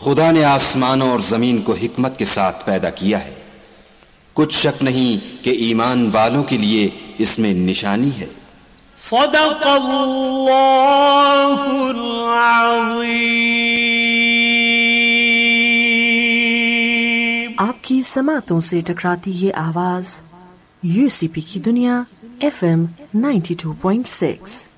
खुदा ने आसमानों और जमीन को हिकमत के साथ पैदा किया है, कुछ शक नहीं कि ईमान वालों के लिए इसमें निशानी है। सदक़ल्लाहुल अज़ीम। आपकी समातों से टकराती ये आवाज UCP की दुनिया FM 92.6